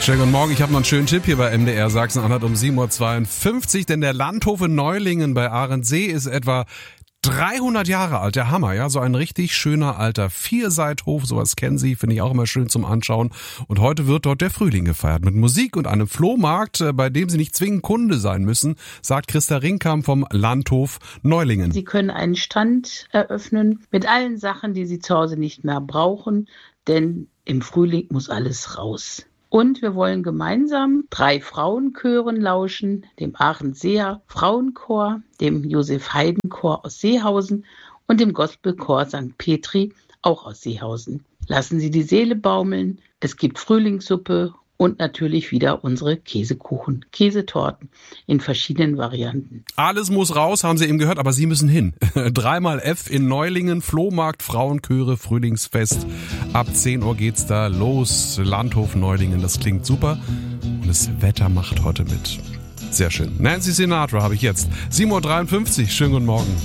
Schönen guten Morgen, ich habe noch einen schönen Tipp hier bei MDR Sachsen-Anhalt um 7.52 Uhr, denn der Landhof in Neulingen bei Ahrensee ist etwa 300 Jahre alt, der Hammer, ja, so ein richtig schöner alter Vierseithof, sowas kennen Sie, finde ich auch immer schön zum Anschauen. Und heute wird dort der Frühling gefeiert mit Musik und einem Flohmarkt, bei dem Sie nicht zwingend Kunde sein müssen, sagt Christa Ringkamp vom Landhof Neulingen. Sie können einen Stand eröffnen mit allen Sachen, die Sie zu Hause nicht mehr brauchen, denn im Frühling muss alles raus. Und wir wollen gemeinsam 3 Frauenchören lauschen, dem Ahrenseer Frauenchor, dem Josef Haydn Chor aus Seehausen und dem Gospelchor St. Petri, auch aus Seehausen. Lassen Sie die Seele baumeln, es gibt Frühlingssuppe und natürlich wieder unsere Käsekuchen, Käsetorten in verschiedenen Varianten. Alles muss raus, haben Sie eben gehört, aber Sie müssen hin. 3x F in Neulingen, Flohmarkt, Frauenchöre, Frühlingsfest. Ab 10 Uhr geht's da los. Landhof Neulingen, das klingt super. Und das Wetter macht heute mit. Sehr schön. Nancy Sinatra habe ich jetzt. 7.53 Uhr, schönen guten Morgen.